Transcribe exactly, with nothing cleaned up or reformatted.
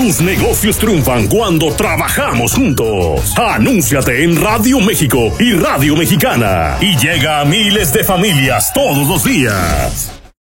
Tus negocios triunfan cuando trabajamos juntos. Anúnciate en Radio México y Radio Mexicana y llega a miles de familias todos los días.